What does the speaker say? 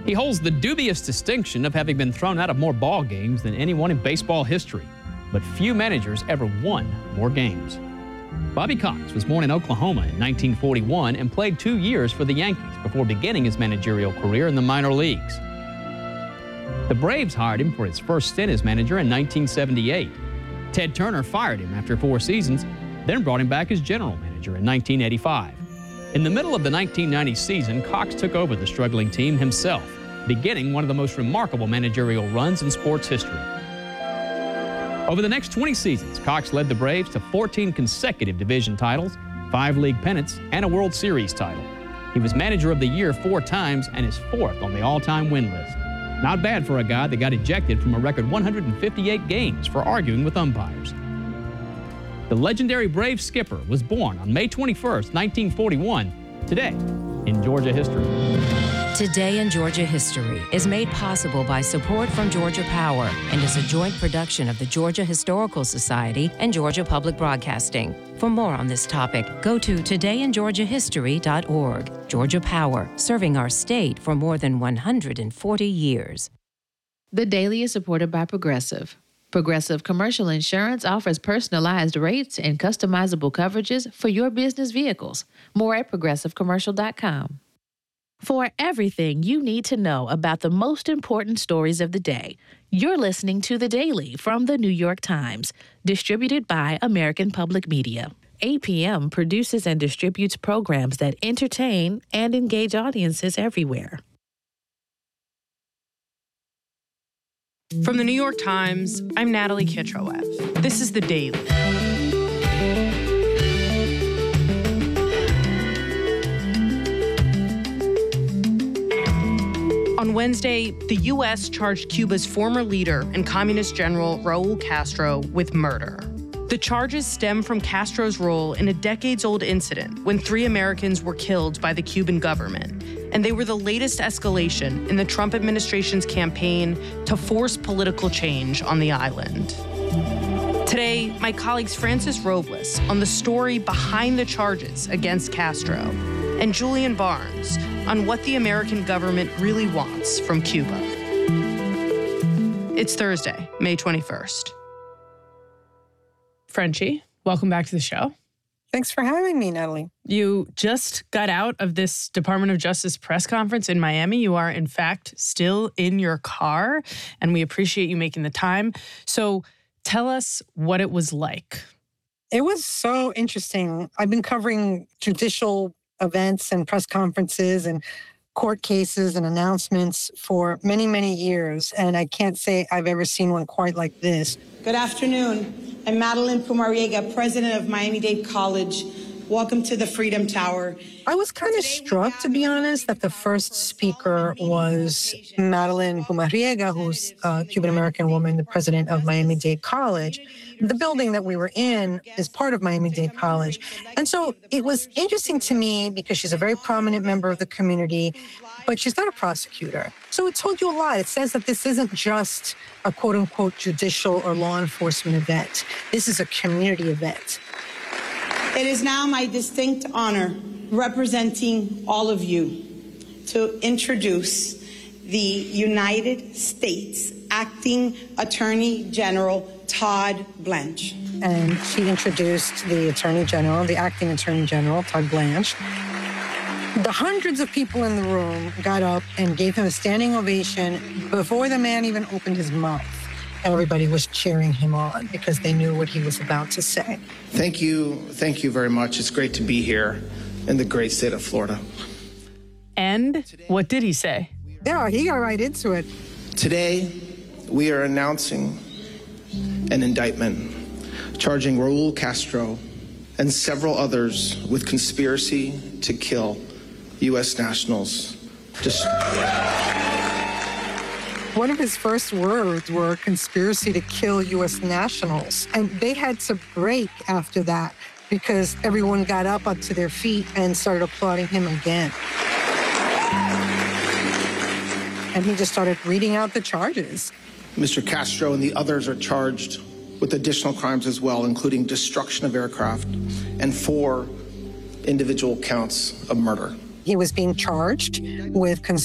He holds the dubious distinction of having been thrown out of more ball games than anyone in baseball history, but few managers ever won more games. Bobby Cox was born in Oklahoma in 1941 and played 2 years for the Yankees before beginning his managerial career in the minor leagues. The Braves hired him for his first stint as manager in 1978. Ted Turner fired him after 4 seasons, then brought him back as general manager in 1985. In the middle of the 1990 season, Cox took over the struggling team himself, beginning one of the most remarkable managerial runs in sports history. Over the next 20 seasons, Cox led the Braves to 14 consecutive division titles, 5 league pennants, and a World Series title. He was manager of the year 4 times and is 4th on the all-time win list. Not bad for a guy that got ejected from a record 158 games for arguing with umpires. The legendary Brave skipper was born on May 21st, 1941, today in Georgia history. Today in Georgia History is made possible by support from Georgia Power and is a joint production of the Georgia Historical Society and Georgia Public Broadcasting. For more on this topic, go to todayingeorgiahistory.org. Georgia Power, serving our state for more than 140 years. The Daily is supported by Progressive. Progressive Commercial Insurance offers personalized rates and customizable coverages for your business vehicles. More at progressivecommercial.com. For everything you need to know about the most important stories of the day, you're listening to The Daily from The New York Times, distributed by American Public Media. APM produces and distributes programs that entertain and engage audiences everywhere. From The New York Times, I'm Natalie Kitroev. This is The Daily. On Wednesday, the U.S. charged Cuba's former leader and communist general Raul Castro with murder. The charges stem from Castro's role in a decades-old incident when 3 Americans were killed by the Cuban government, and they were the latest escalation in the Trump administration's campaign to force political change on the island. Today, my colleagues Francis Robles on the story behind the charges against Castro, and Julian Barnes on what the American government really wants from Cuba. It's Thursday, May 21st. Frenchie, welcome back to the show. Thanks for having me, Natalie. You just got out of this Department of Justice press conference in Miami. You are, in fact, still in your car, and we appreciate you making the time. So tell us what it was like. It was so interesting. I've been covering judicial events and press conferences and court cases and announcements for many, many years, and I can't say I've ever seen one quite like this. Good afternoon. I'm Madeline Pumariega, president of Miami-Dade College. Welcome to the Freedom Tower. I was kind of struck, to be honest, that the first speaker was Madeline Pumariega, who's a Cuban-American woman, the president of Miami-Dade College. The building that we were in is part of Miami-Dade College. And so it was interesting to me because she's a very prominent member of the community, but she's not a prosecutor. So it told you a lot. It says that this isn't just a quote-unquote judicial or law enforcement event. This is a community event. It is now my distinct honor, representing all of you, to introduce the United States Acting Attorney General Todd Blanche. And she introduced the Attorney General, the Acting Attorney General, Todd Blanche. The hundreds of people in the room got up and gave him a standing ovation before the man even opened his mouth. Everybody was cheering him on because they knew what he was about to say. Thank you very much. It's great to be here in the great state of Florida. And what did he say? Yeah, he got right into it. Today, we are announcing an indictment charging Raul Castro and several others with conspiracy to kill U.S. nationals. One of his first words were conspiracy to kill U.S. nationals. And they had to break after that because everyone got up onto their feet and started applauding him again. And he just started reading out the charges. Mr. Castro and the others are charged with additional crimes as well, including destruction of aircraft and 4 individual counts of murder. He was being charged with conspiracy